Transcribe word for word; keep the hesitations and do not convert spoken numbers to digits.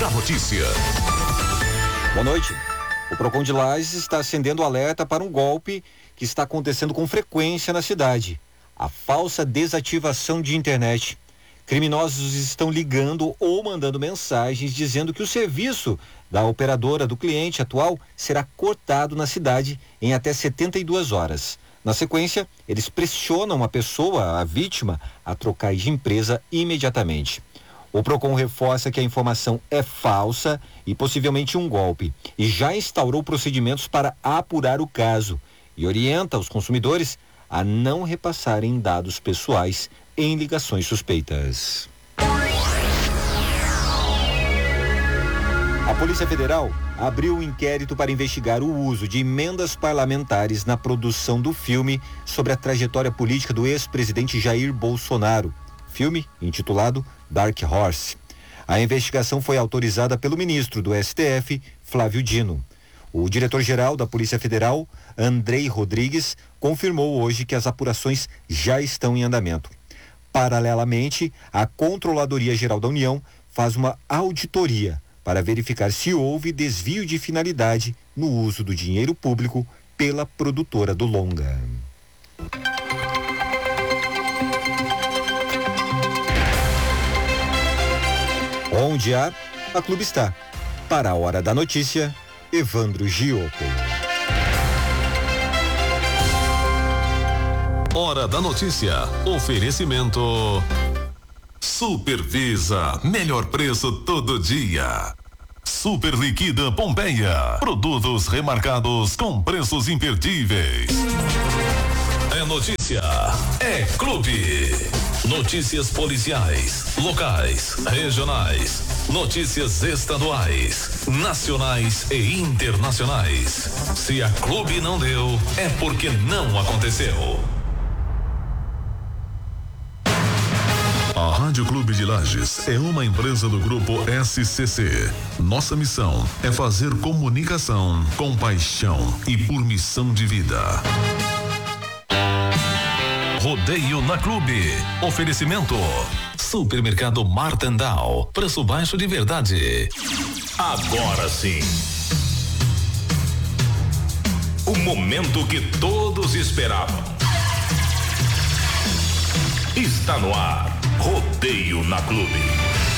da Notícia. Boa noite. O Procon de Lages está acendendo alerta para um golpe que está acontecendo com frequência na cidade. A falsa desativação de internet. Criminosos estão ligando ou mandando mensagens dizendo que o serviço da operadora do cliente atual será cortado na cidade em até setenta e duas horas. Na sequência, eles pressionam a pessoa, a vítima, a trocar de empresa imediatamente. O Procon reforça que a informação é falsa e possivelmente um golpe e já instaurou procedimentos para apurar o caso e orienta os consumidores a não repassarem dados pessoais em ligações suspeitas. A Polícia Federal abriu um inquérito para investigar o uso de emendas parlamentares na produção do filme sobre a trajetória política do ex-presidente Jair Bolsonaro. Filme intitulado Dark Horse. A investigação foi autorizada pelo ministro do S T F, Flávio Dino. O diretor-geral da Polícia Federal, Andrei Rodrigues, confirmou hoje que as apurações já estão em andamento. Paralelamente, a Controladoria Geral da União faz uma auditoria para verificar se houve desvio de finalidade no uso do dinheiro público pela produtora do longa. Onde há, a Clube está. Para a Hora da Notícia, Evandro Gioco. Hora da Notícia. Oferecimento Supervisa, melhor preço todo dia. Super Liquida Pompeia, produtos remarcados com preços imperdíveis. É notícia, é clube. Notícias policiais, locais, regionais, notícias estaduais, nacionais e internacionais. Se a Clube não deu, é porque não aconteceu. A Rádio Clube de Lages é uma empresa do grupo S C C. Nossa missão é fazer comunicação com paixão e por missão de vida. Rodeio na Clube. Oferecimento Supermercado Martendal. Preço baixo de verdade. Agora sim. O momento que todos esperavam. Está no ar. Rodeio na Clube.